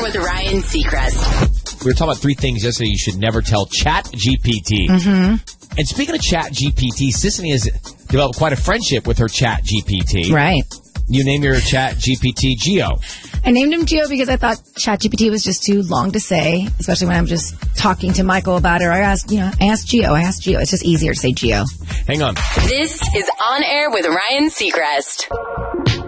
with Ryan Seacrest. We were talking about 3 things yesterday you should never tell ChatGPT. Mm-hmm. And speaking of ChatGPT, Sissany has developed quite a friendship with her ChatGPT. Right. You name your ChatGPT Geo. I named him Geo because I thought ChatGPT was just too long to say, especially when I'm just talking to Michael about it. Or I asked Geo. It's just easier to say Geo. Hang on. This is On Air with Ryan Seacrest.